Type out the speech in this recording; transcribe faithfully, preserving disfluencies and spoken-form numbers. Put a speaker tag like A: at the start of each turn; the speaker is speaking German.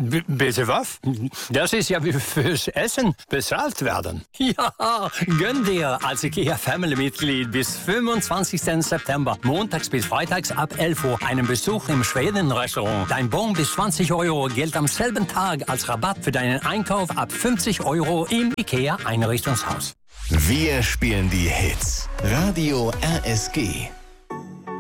A: B- bitte was? Das ist ja wie fürs Essen bezahlt werden.
B: Ja, gönn dir als IKEA Family-Mitglied bis fünfundzwanzigsten September, montags bis freitags ab elf Uhr, einen Besuch im Schweden-Restaurant. Dein Bon bis zwanzig Euro gilt am selben Tag als Rabatt für deinen Einkauf ab fünfzig Euro im IKEA Einrichtungshaus.
C: Wir spielen die Hits. Radio R S G.